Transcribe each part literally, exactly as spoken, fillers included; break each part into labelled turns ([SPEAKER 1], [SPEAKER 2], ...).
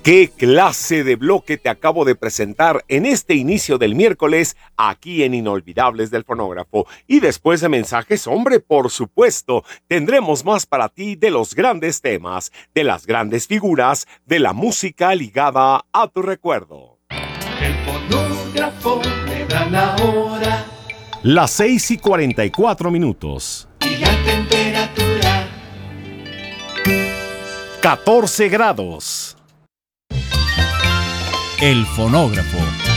[SPEAKER 1] ¿Qué clase de bloque te acabo de presentar en este inicio del miércoles aquí en Inolvidables del Fonógrafo? Y después de mensajes, hombre, por supuesto, tendremos más para ti de los grandes temas, de las grandes figuras, de la música ligada a tu recuerdo.
[SPEAKER 2] El fonógrafo me da la hora.
[SPEAKER 1] Las seis y cuarenta y cuatro minutos.
[SPEAKER 2] Y la temperatura.
[SPEAKER 1] catorce grados.
[SPEAKER 3] El fonógrafo.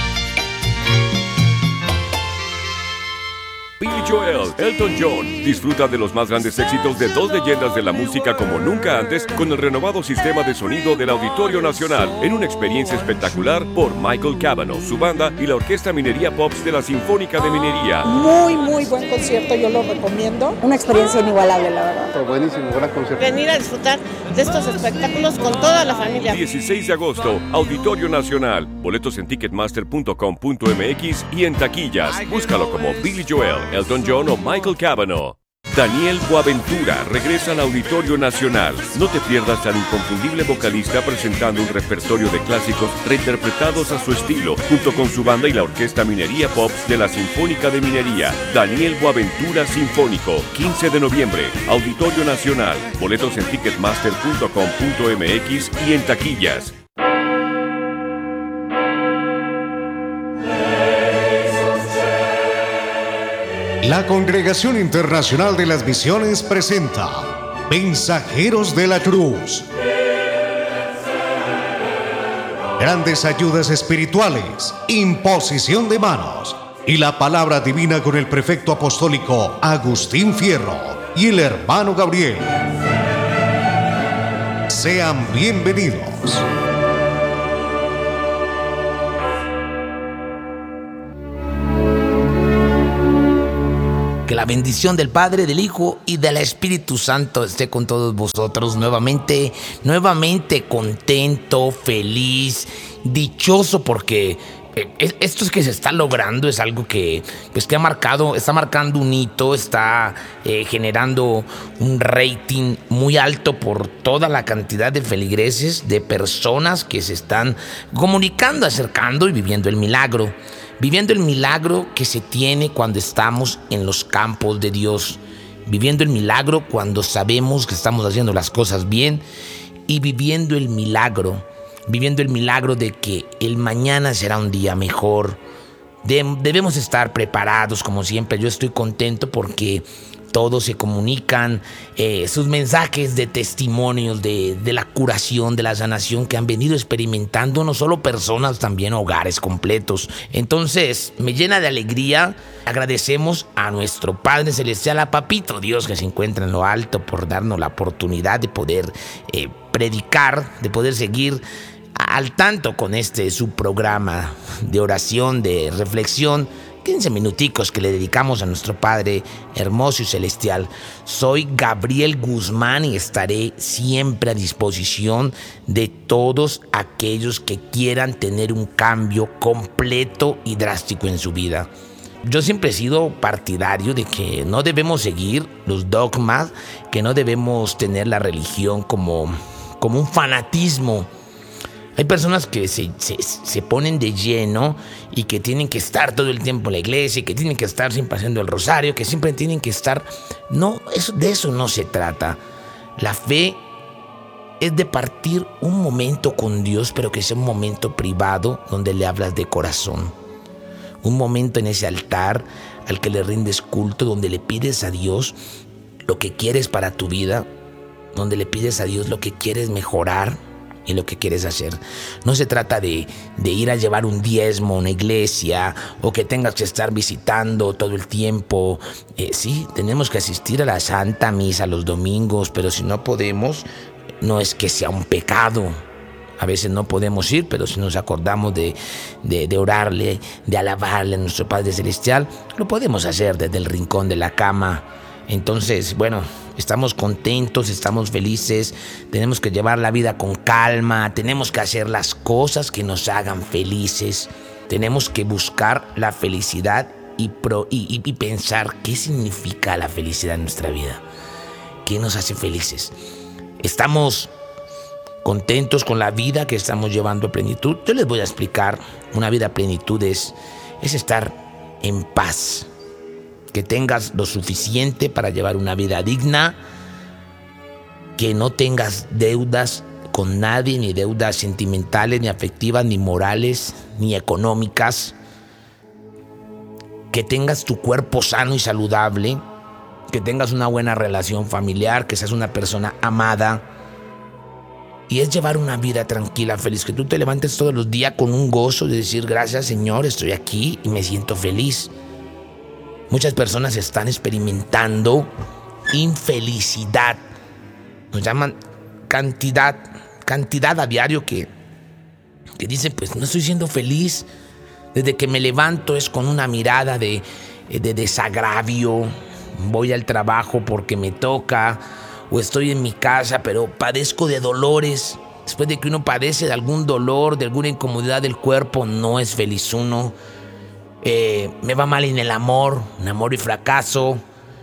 [SPEAKER 4] Billy Joel, Elton John, disfruta de los más grandes éxitos de dos leyendas de la música como nunca antes con el renovado sistema de sonido del Auditorio Nacional en una experiencia espectacular por Michael Cavanaugh, su banda y la Orquesta Minería Pops de la Sinfónica de Minería.
[SPEAKER 5] Muy, muy buen concierto, yo lo recomiendo. Una experiencia inigualable, la verdad.
[SPEAKER 6] Buenísimo, gran concierto.
[SPEAKER 7] Venir a disfrutar de estos espectáculos con toda la familia.
[SPEAKER 4] dieciséis de agosto, Auditorio Nacional. Boletos en ticketmaster punto com punto m x y en taquillas. Búscalo como Billy Joel, Elton John o Michael Cavanaugh. Daniel Boaventura regresa al Auditorio Nacional. No te pierdas al inconfundible vocalista presentando un repertorio de clásicos reinterpretados a su estilo, junto con su banda y la Orquesta Minería Pops de la Sinfónica de Minería. Daniel Boaventura Sinfónico, quince de noviembre, Auditorio Nacional. Boletos en ticketmaster punto com punto m x y en taquillas.
[SPEAKER 8] La Congregación Internacional de las Misiones presenta Mensajeros de la Cruz. Grandes ayudas espirituales, imposición de manos y la palabra divina con el prefecto apostólico Agustín Fierro y el hermano Gabriel. Sean bienvenidos.
[SPEAKER 9] Que la bendición del Padre, del Hijo y del Espíritu Santo esté con todos vosotros nuevamente, nuevamente contento, feliz, dichoso porque esto es que se está logrando, es algo que, pues, que ha marcado, está marcando un hito, está eh, generando un rating muy alto por toda la cantidad de feligreses, de personas que se están comunicando, acercando y viviendo el milagro. Viviendo el milagro que se tiene cuando estamos en los campos de Dios. Viviendo el milagro cuando sabemos que estamos haciendo las cosas bien. Y viviendo el milagro. Viviendo el milagro de que el mañana será un día mejor. De, debemos estar preparados como siempre. Yo estoy contento porque todos se comunican eh, sus mensajes de testimonios de, de la curación, de la sanación que han venido experimentando no solo personas, también hogares completos. Entonces, me llena de alegría. Agradecemos a nuestro Padre Celestial, a Papito Dios que se encuentra en lo alto, por darnos la oportunidad de poder eh, predicar, de poder seguir al tanto con este su programa de oración, de reflexión. quince minuticos que le dedicamos a nuestro Padre hermoso y celestial. Soy Gabriel Guzmán y estaré siempre a disposición de todos aquellos que quieran tener un cambio completo y drástico en su vida. Yo siempre he sido partidario de que no debemos seguir los dogmas, que no debemos tener la religión como, como un fanatismo. Hay personas que se, se, se ponen de lleno y que tienen que estar todo el tiempo en la iglesia, que tienen que estar siempre haciendo el rosario, que siempre tienen que estar... No, eso, de eso no se trata. La fe es de partir un momento con Dios, pero que sea un momento privado donde le hablas de corazón. Un momento en ese altar al que le rindes culto, donde le pides a Dios lo que quieres para tu vida, donde le pides a Dios lo que quieres mejorar y lo que quieres hacer. No se trata de, de ir a llevar un diezmo a una iglesia o que tengas que estar visitando todo el tiempo. Eh, sí, tenemos que asistir a la Santa Misa los domingos, pero si no podemos, no es que sea un pecado. A veces no podemos ir, pero si nos acordamos de, de, de orarle, de alabarle a nuestro Padre Celestial, lo podemos hacer desde el rincón de la cama. Entonces, bueno, estamos contentos, estamos felices, tenemos que llevar la vida con calma, tenemos que hacer las cosas que nos hagan felices, tenemos que buscar la felicidad y, pro, y, y, y pensar qué significa la felicidad en nuestra vida, qué nos hace felices. Estamos contentos con la vida que estamos llevando a plenitud. Yo les voy a explicar. Una vida a plenitud es, es estar en paz, que tengas lo suficiente para llevar una vida digna, que no tengas deudas con nadie, ni deudas sentimentales, ni afectivas, ni morales, ni económicas, que tengas tu cuerpo sano y saludable, que tengas una buena relación familiar, que seas una persona amada. Y es llevar una vida tranquila, feliz, que tú te levantes todos los días con un gozo de decir: gracias, Señor, estoy aquí y me siento feliz. Muchas personas están experimentando infelicidad. Nos llaman cantidad, cantidad a diario que, que dicen: pues no estoy siendo feliz. Desde que me levanto es con una mirada de, de desagravio. Voy al trabajo porque me toca, o estoy en mi casa, pero padezco de dolores. Después de que uno padece de algún dolor, de alguna incomodidad del cuerpo, no es feliz uno. Eh, me va mal en el amor, en amor y fracaso.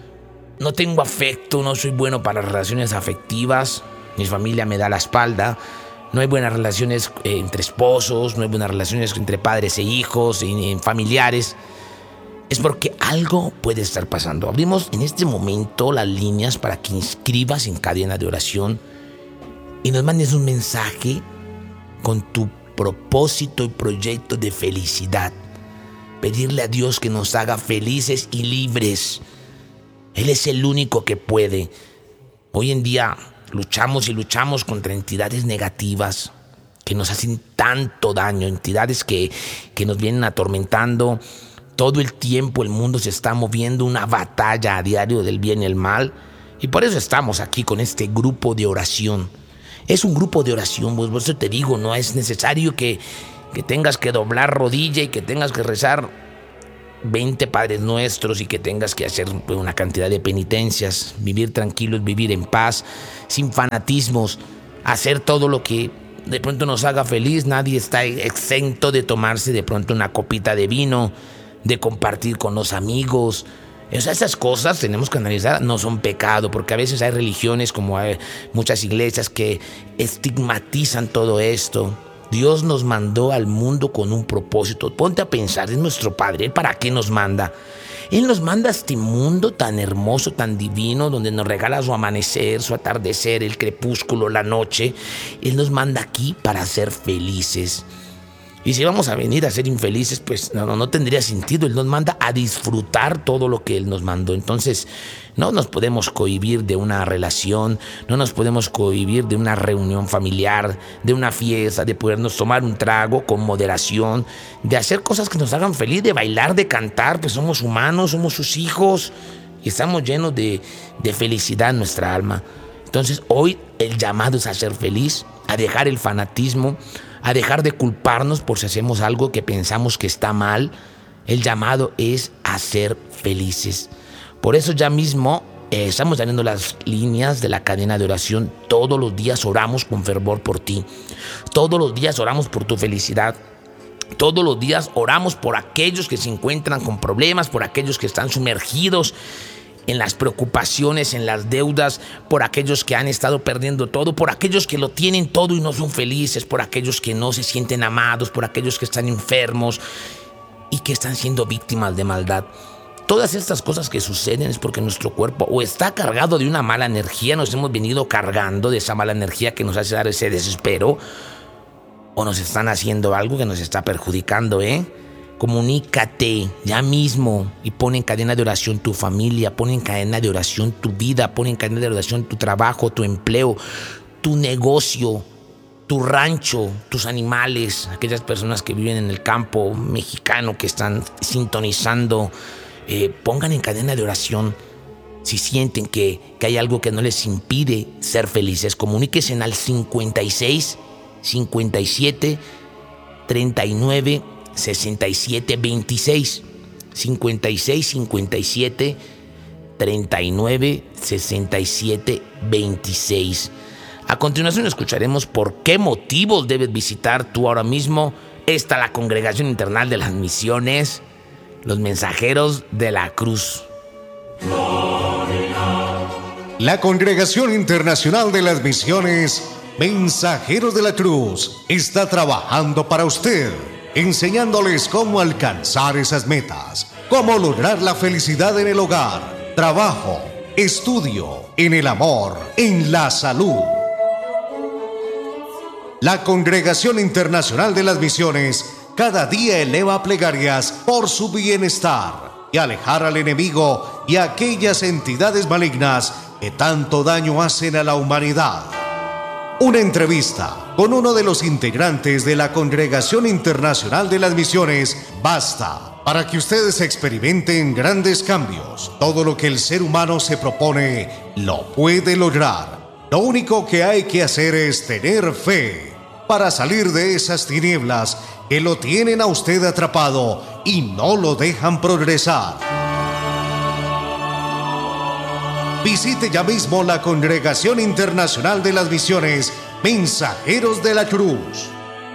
[SPEAKER 9] No tengo afecto, no soy bueno para las relaciones afectivas. Mi familia me da la espalda. No hay buenas relaciones eh, entre esposos, no hay buenas relaciones entre padres e hijos, y, y familiares. Es porque algo puede estar pasando. Abrimos en este momento las líneas para que inscribas en cadena de oración y nos mandes un mensaje con tu propósito y proyecto de felicidad. Pedirle a Dios que nos haga felices y libres. Él es el único que puede. Hoy en día luchamos y luchamos contra entidades negativas que nos hacen tanto daño, entidades que, que nos vienen atormentando. Todo el tiempo el mundo se está moviendo, una batalla a diario del bien y el mal. Y por eso estamos aquí con este grupo de oración. Es un grupo de oración, pues por eso te digo, no es necesario que, que tengas que doblar rodilla y que tengas que rezar veinte Padres Nuestros y que tengas que hacer una cantidad de penitencias. Vivir tranquilos, vivir en paz, sin fanatismos, hacer todo lo que de pronto nos haga feliz. Nadie está exento de tomarse de pronto una copita de vino, de compartir con los amigos. O sea, esas cosas tenemos que analizar, no son pecado, porque a veces hay religiones, como hay muchas iglesias, que estigmatizan todo esto. Dios nos mandó al mundo con un propósito. Ponte a pensar, es nuestro Padre. ¿Para qué nos manda? Él nos manda a este mundo tan hermoso, tan divino, donde nos regala su amanecer, su atardecer, el crepúsculo, la noche. Él nos manda aquí para ser felices. Y si vamos a venir a ser infelices, pues no, no, no tendría sentido. Él nos manda a disfrutar todo lo que Él nos mandó. Entonces, no nos podemos cohibir de una relación, no nos podemos cohibir de una reunión familiar, de una fiesta, de podernos tomar un trago con moderación, de hacer cosas que nos hagan feliz, de bailar, de cantar. Pues somos humanos, somos sus hijos y estamos llenos de, de felicidad en nuestra alma. Entonces, hoy el llamado es a ser feliz, a dejar el fanatismo, a dejar de culparnos por si hacemos algo que pensamos que está mal. El llamado es a ser felices. Por eso ya mismo eh, estamos abriendo las líneas de la cadena de oración. Todos los días oramos con fervor por ti. Todos los días oramos por tu felicidad. Todos los días oramos por aquellos que se encuentran con problemas, por aquellos que están sumergidos en las preocupaciones, en las deudas, por aquellos que han estado perdiendo todo, por aquellos que lo tienen todo y no son felices, por aquellos que no se sienten amados, por aquellos que están enfermos y que están siendo víctimas de maldad. Todas estas cosas que suceden es porque nuestro cuerpo o está cargado de una mala energía, nos hemos venido cargando de esa mala energía que nos hace dar ese desespero, o nos están haciendo algo que nos está perjudicando, ¿eh? Comunícate ya mismo y pon en cadena de oración tu familia, pon en cadena de oración tu vida, pon en cadena de oración tu trabajo, tu empleo, tu negocio, tu rancho, tus animales, aquellas personas que viven en el campo mexicano que están sintonizando. Eh, pongan en cadena de oración si sienten que, que hay algo que no les impide ser felices. Comuníquense al cincuenta y seis, cincuenta y siete, treinta y nueve, sesenta y siete, veintiséis. cincuenta y seis, cincuenta y siete, treinta y nueve, sesenta y siete, veintiséis. A continuación escucharemos por qué motivos debes visitar tú ahora mismo esta la Congregación Internacional de las Misiones, los Mensajeros de la Cruz.
[SPEAKER 8] La Congregación Internacional de las Misiones Mensajeros de la Cruz está trabajando para usted, enseñándoles cómo alcanzar esas metas, cómo lograr la felicidad en el hogar, trabajo, estudio, en el amor, en la salud. La Congregación Internacional de las Misiones cada día eleva plegarias por su bienestar y alejar al enemigo y a aquellas entidades malignas que tanto daño hacen a la humanidad. Una entrevista con uno de los integrantes de la Congregación Internacional de las Misiones basta para que ustedes experimenten grandes cambios. Todo lo que el ser humano se propone lo puede lograr. Lo único que hay que hacer es tener fe para salir de esas tinieblas que lo tienen a usted atrapado y no lo dejan progresar. Visite ya mismo la Congregación Internacional de las Misiones, Mensajeros de la Cruz.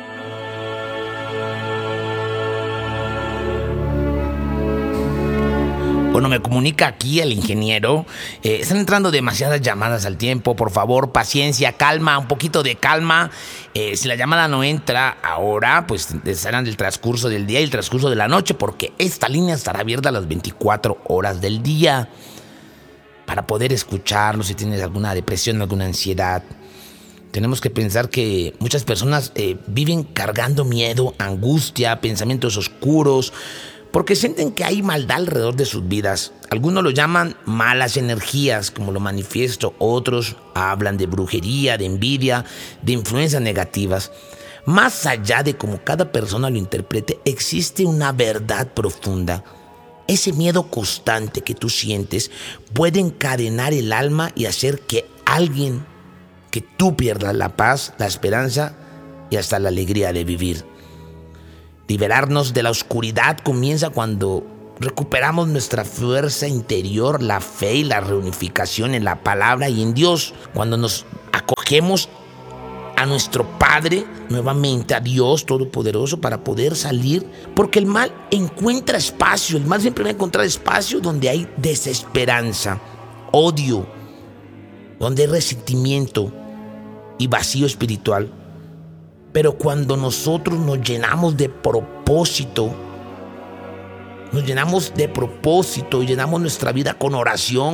[SPEAKER 9] Bueno, me comunica aquí el ingeniero. Eh, están entrando demasiadas llamadas al tiempo. Por favor, paciencia, calma, un poquito de calma. Eh, si la llamada no entra ahora, pues estarán el transcurso del día y el transcurso de la noche, porque esta línea estará abierta a las veinticuatro horas del día para poder escucharlo si tienes alguna depresión, alguna ansiedad. Tenemos que pensar que muchas personas eh, viven cargando miedo, angustia, pensamientos oscuros, porque sienten que hay maldad alrededor de sus vidas. Algunos lo llaman malas energías, como lo manifiesto. Otros hablan de brujería, de envidia, de influencias negativas. Más allá de cómo cada persona lo interprete, existe una verdad profunda. Ese miedo constante que tú sientes puede encadenar el alma y hacer que alguien, que tú pierdas la paz, la esperanza y hasta la alegría de vivir. Liberarnos de la oscuridad comienza cuando recuperamos nuestra fuerza interior, la fe y la reunificación en la palabra y en Dios. Cuando nos acogemos a nuestro Padre, nuevamente a Dios Todopoderoso, para poder salir, porque el mal encuentra espacio, el mal siempre va a encontrar espacio donde hay desesperanza, odio, donde hay resentimiento y vacío espiritual. Pero cuando nosotros nos llenamos de propósito, nos llenamos de propósito y llenamos nuestra vida con oración,